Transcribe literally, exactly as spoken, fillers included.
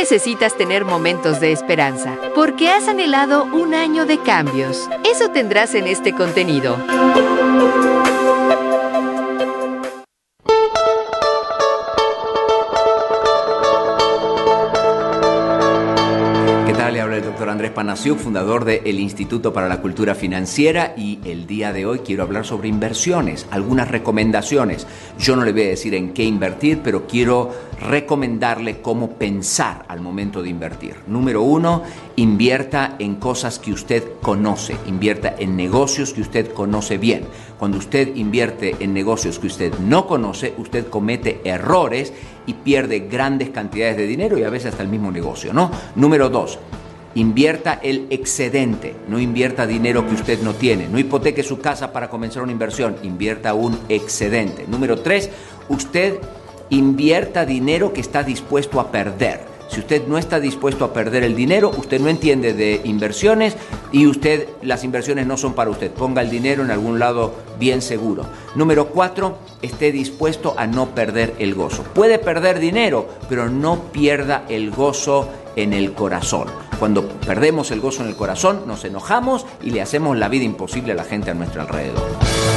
necesitas tener momentos de esperanza, porque has anhelado un año de cambios. Eso tendrás en este contenido. Le habla el doctor Andrés Panasiuk, fundador del Instituto para la Cultura Financiera, y el día de hoy quiero hablar sobre inversiones, algunas recomendaciones. Yo no le voy a decir en qué invertir, pero quiero recomendarle cómo pensar al momento de invertir. Número uno, invierta en cosas que usted conoce, invierta en negocios que usted conoce bien. Cuando usted invierte en negocios que usted no conoce, usted comete errores y pierde grandes cantidades de dinero y a veces hasta el mismo negocio, ¿no? Número dos, invierta el excedente, no invierta dinero que usted no tiene, no hipoteque su casa para comenzar una inversión, invierta un excedente. Número tres, usted invierta dinero que está dispuesto a perder. Si usted no está dispuesto a perder el dinero, usted no entiende de inversiones y usted, las inversiones no son para usted. Ponga el dinero en algún lado bien seguro. Número cuatro, esté dispuesto a no perder el gozo. Puede perder dinero, pero no pierda el gozo en el corazón. Cuando perdemos el gozo en el corazón, nos enojamos y le hacemos la vida imposible a la gente a nuestro alrededor.